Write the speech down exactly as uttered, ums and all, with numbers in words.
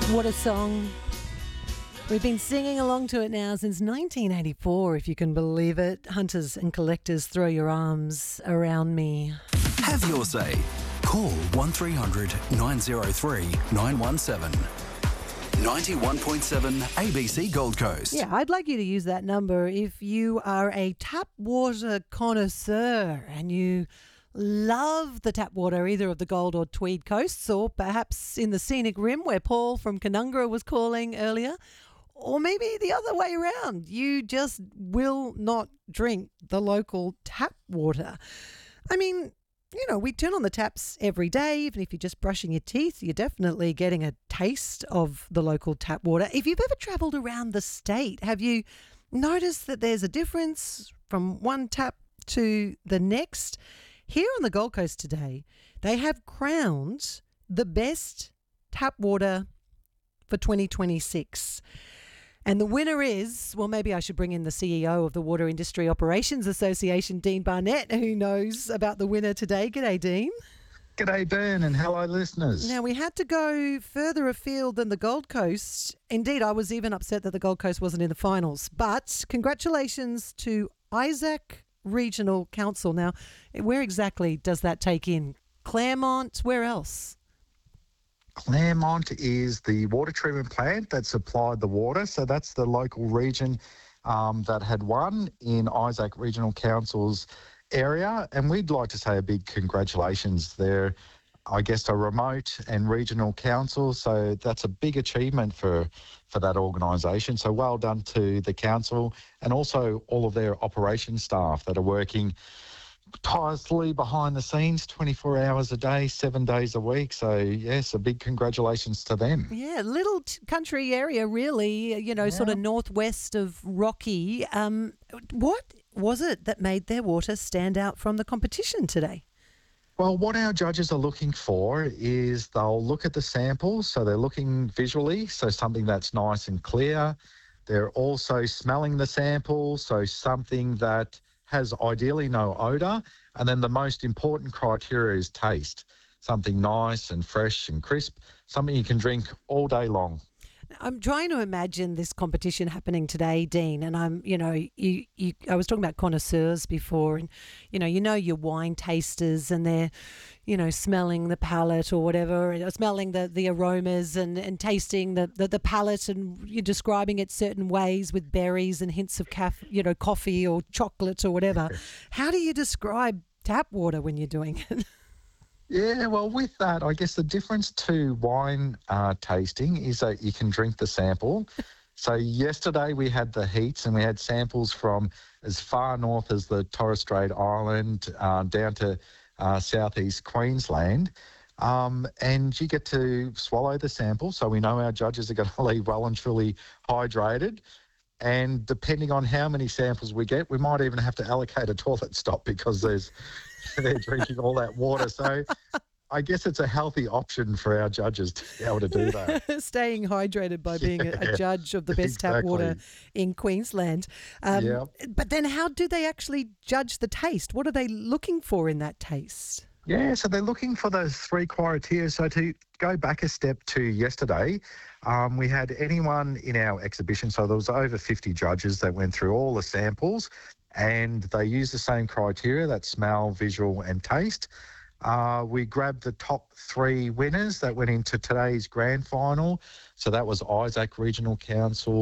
What a song. We've been singing along to it now since nineteen eighty-four, if you can believe it. Hunters and collectors, throw your arms around me. Have your say. Call one three hundred nine oh three nine one seven. ninety-one point seven A B C Gold Coast. Yeah, I'd like you to use that number if you are a tap water connoisseur and you love the tap water either of the Gold or Tweed coasts, or perhaps in the scenic rim where Paul from Canungra was calling earlier, or maybe the other way around. You just will not drink the local tap water. I mean, you know, we turn on the taps every day. Even if you're just brushing your teeth, you're definitely getting a taste of the local tap water. If you've ever travelled around the state, have you noticed that there's a difference from one tap to the next? Here on the Gold Coast today, they have crowned the best tap water for twenty twenty-six. And the winner is, well, maybe I should bring in the C E O of the Water Industry Operations Association, Dean Barnett, who knows about the winner today. G'day, Dean. G'day, Ben, and hello, listeners. Now, we had to go further afield than the Gold Coast. Indeed, I was even upset that the Gold Coast wasn't in the finals. But congratulations to Isaac Regional Council. Now, where exactly does that take in? Claremont, where else? Claremont is the water treatment plant that supplied the water. So that's the local region um, that had won in Isaac Regional Council's area. And we'd like to say a big congratulations there. I guess a remote and regional council. So that's a big achievement for, for that organisation. So well done to the council and also all of their operations staff that are working tirelessly behind the scenes, twenty-four hours a day, seven days a week. So, yes, a big congratulations to them. Yeah, little t- country area, really, you know, yeah. Sort of northwest of Rocky. Um, what was it that made their water stand out from the competition today? Well, what our judges are looking for is they'll look at the samples. So they're looking visually, so something that's nice and clear. They're also smelling the sample, so something that has ideally no odour. And then the most important criteria is taste, something nice and fresh and crisp, something you can drink all day long. I'm trying to imagine this competition happening today, Dean, and I'm, you know, you, you, I was talking about connoisseurs before, and, you know, you know your wine tasters and they're, you know, smelling the palate or whatever, and smelling the, the aromas and, and tasting the, the, the palate, and you're describing it certain ways with berries and hints of, caf- you know, coffee or chocolate or whatever. How do you describe tap water when you're doing it? Yeah, well, with that, I guess the difference to wine uh, tasting is that you can drink the sample. So yesterday we had the heats and we had samples from as far north as the Torres Strait Island uh, down to uh, southeast Queensland. Um, and you get to swallow the sample, so we know our judges are going to leave well and truly hydrated. And depending on how many samples we get, we might even have to allocate a toilet stop because there's they're drinking all that water. So I guess it's a healthy option for our judges to be able to do that. Staying hydrated by being yeah, a, a judge of the best exactly. tap water in Queensland. Um, yeah. But then how do they actually judge the taste? What are they looking for in that taste? Yeah, so they're looking for those three criteria. So to go back a step to yesterday, um, we had anyone in our exhibition, so there was over fifty judges that went through all the samples, and they used the same criteria, that smell, visual and taste. Uh, we grabbed the top three winners that went into today's grand final. So that was Isaac Regional Council,